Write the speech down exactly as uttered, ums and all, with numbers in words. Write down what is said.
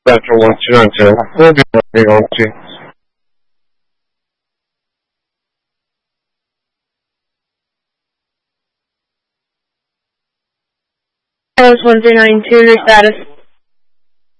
Central one two nine two. We'll be working on two. Alice one three nine two, your status.